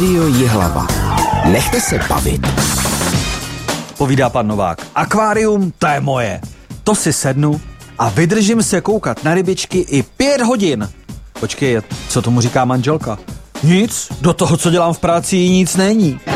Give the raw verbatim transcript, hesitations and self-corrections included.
Rádio Jihlava. Nechte se bavit. Povídá pan Novák. Akvárium, to je moje. To si sednu a vydržím se koukat na rybičky i pět hodin. Počkej, co tomu říká manželka? Nic, do toho, co dělám v práci, nic není.